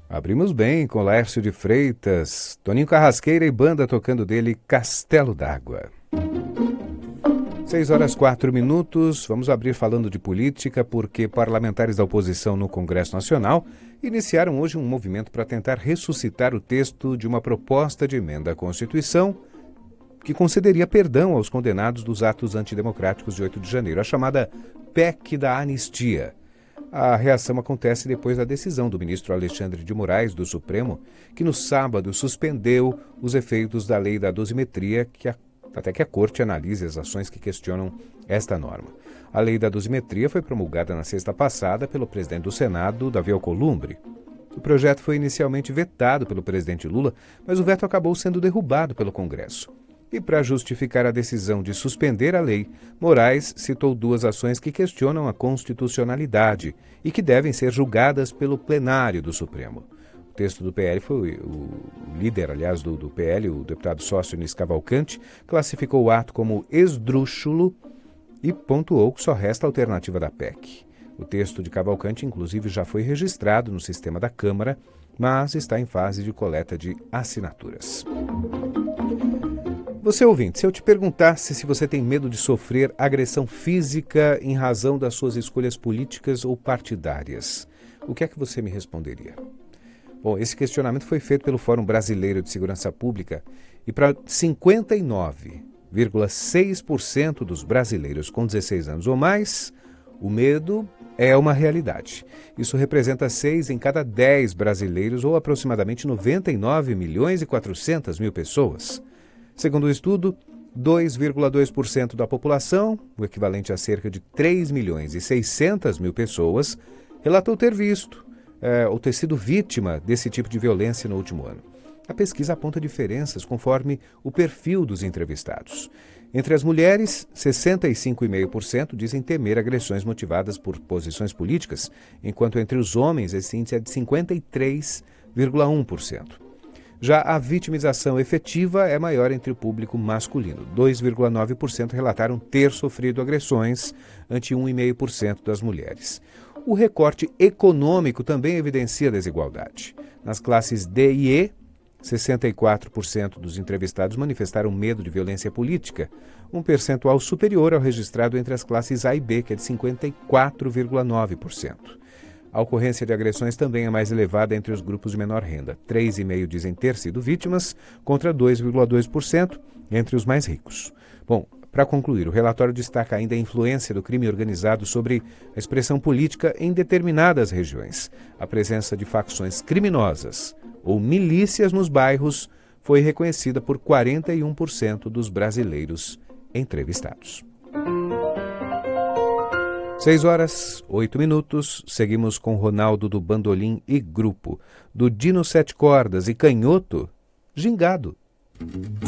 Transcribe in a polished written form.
Abrimos bem com Laércio de Freitas, Toninho Carrasqueira e banda tocando dele Castelo d'Água. 6h04. Vamos abrir falando de política porque parlamentares da oposição no Congresso Nacional iniciaram hoje um movimento para tentar ressuscitar o texto de uma proposta de emenda à Constituição que concederia perdão aos condenados dos atos antidemocráticos de 8 de janeiro, a chamada PEC da Anistia. A reação acontece depois da decisão do ministro Alexandre de Moraes, do Supremo, que no sábado suspendeu os efeitos da lei da dosimetria, até que a Corte analise as ações que questionam esta norma. A lei da dosimetria foi promulgada na sexta passada pelo presidente do Senado, Davi Alcolumbre. O projeto foi inicialmente vetado pelo presidente Lula, mas o veto acabou sendo derrubado pelo Congresso. E para justificar a decisão de suspender a lei, Moraes citou duas ações que questionam a constitucionalidade e que devem ser julgadas pelo plenário do Supremo. O texto do PL foi o líder, aliás, do PL, o deputado Sóstenes Cavalcante, classificou o ato como esdrúxulo e pontuou que só resta a alternativa da PEC. O texto de Cavalcante, inclusive, já foi registrado no sistema da Câmara, mas está em fase de coleta de assinaturas. Você ouvinte, se eu te perguntasse se você tem medo de sofrer agressão física em razão das suas escolhas políticas ou partidárias, o que é que você me responderia? Bom, esse questionamento foi feito pelo Fórum Brasileiro de Segurança Pública e para 59,6% dos brasileiros com 16 anos ou mais, o medo é uma realidade. Isso representa 6 em cada 10 brasileiros ou aproximadamente 99.400.000 pessoas. Segundo o estudo, 2,2% da população, o equivalente a cerca de 3.600.000 pessoas, relatou ter visto ou ter sido vítima desse tipo de violência no último ano. A pesquisa aponta diferenças conforme o perfil dos entrevistados. Entre as mulheres, 65,5% dizem temer agressões motivadas por posições políticas, enquanto entre os homens esse índice é de 53,1%. Já a vitimização efetiva é maior entre o público masculino. 2,9% relataram ter sofrido agressões, ante 1,5% das mulheres. O recorte econômico também evidencia desigualdade. Nas classes D e E, 64% dos entrevistados manifestaram medo de violência política, um percentual superior ao registrado entre as classes A e B, que é de 54,9%. A ocorrência de agressões também é mais elevada entre os grupos de menor renda. 3,5% dizem ter sido vítimas, contra 2,2% entre os mais ricos. Bom, para concluir, o relatório destaca ainda a influência do crime organizado sobre a expressão política em determinadas regiões. A presença de facções criminosas ou milícias nos bairros foi reconhecida por 41% dos brasileiros entrevistados. 6h08. Seguimos com Ronaldo do Bandolim e Grupo, do Dino Sete Cordas e Canhoto, Gingado.